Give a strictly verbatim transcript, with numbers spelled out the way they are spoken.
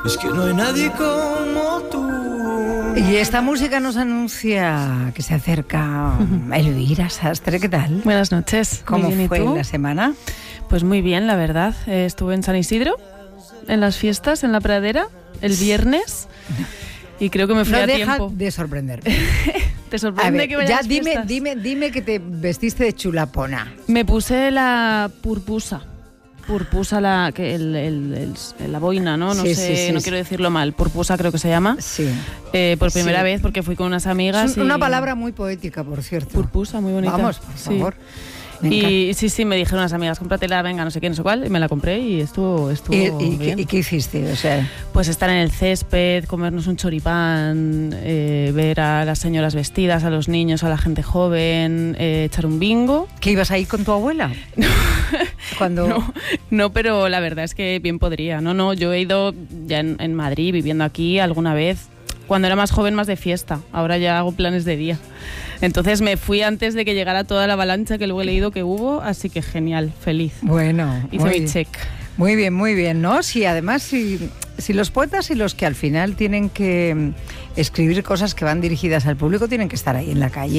Es que no hay nadie como tú. Y esta música nos anuncia que se acerca Elvira Sastre. ¿Qué tal? Buenas noches. ¿Cómo Muy bien, fue ¿y tú? la semana? Pues muy bien, la verdad. Eh, estuve en San Isidro, en las fiestas, en la pradera, el viernes. Y creo que me fui no a deja tiempo. de sorprenderme. ¿Te A sorprende ver, que vaya ya a las dime, fiestas? dime, dime que te vestiste de chulapona. Me puse la purpusa. Purpusa, la, que el, el, el- la boina, ¿no? No Sí, sé, sí, sí, no sí. quiero decirlo mal. Purpusa creo que se llama. Sí. Eh, por primera Sí. vez, porque fui con unas amigas. Es un- una y- palabra muy poética, por cierto. Purpusa, muy bonita. Vamos, por Sí. favor. Me encanta. Y sí, sí, me dijeron las amigas, cómpratela, venga, no sé qué, no sé cuál, y me la compré y estuvo, estuvo ¿Y, y, bien. qué, ¿Y qué hiciste? O sea, Pues estar en el césped, comernos un choripán, eh, ver a las señoras vestidas, a los niños, a la gente joven, eh, echar un bingo. ¿que ibas ahí con tu abuela? Cuando... No, no, pero la verdad es que bien podría. No, no, yo he ido ya en, en Madrid, viviendo aquí alguna vez. Cuando era más joven, más de fiesta. Ahora ya hago planes de día. Entonces me fui antes de que llegara toda la avalancha que luego he leído que hubo, así que genial, feliz. Bueno, Hice muy mi bien. check. Muy bien, muy bien, ¿no? Sí, además, si, si los poetas y los que al final tienen que mm, escribir cosas que van dirigidas al público tienen que estar ahí en la calle.